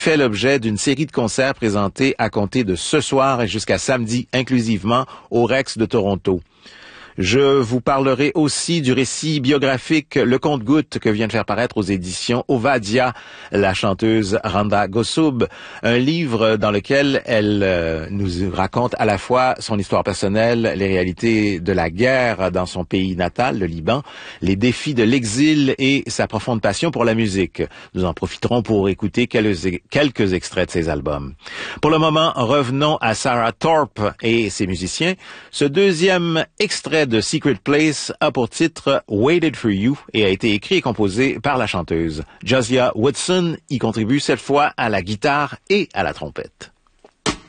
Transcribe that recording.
fait l'objet d'une série de concerts présentés à compter de ce soir et jusqu'à samedi inclusivement au Rex de Toronto. Je vous parlerai aussi du récit biographique Le Compte-Gouttes que vient de faire paraître aux éditions Ovadia la chanteuse Randa Gossoub, un livre dans lequel elle nous raconte à la fois son histoire personnelle, les réalités de la guerre dans son pays natal, le Liban, les défis de l'exil et sa profonde passion pour la musique. Nous en profiterons pour écouter quelques extraits de ses albums. Pour le moment, revenons à Sarah Thorpe et ses musiciens. Ce deuxième extrait de Secret Place a pour titre Waited for You et a été écrit et composé par la chanteuse. Josiah Woodson y contribue cette fois à la guitare et à la trompette.